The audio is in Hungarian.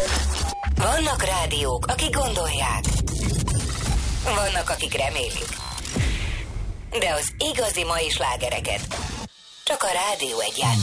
Vannak rádiók, akik gondolják. Vannak, akik remélik. De az igazi mai slágereket csak a Rádió 1 játszik.